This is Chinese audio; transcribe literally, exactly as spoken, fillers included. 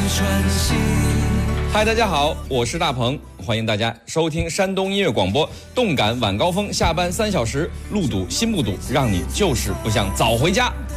喘息。 嗨，大家好，我是大鹏，欢迎大家收听山东音乐广播，动感晚高峰，下班三小时，路堵心不堵，让你就是不想早回家。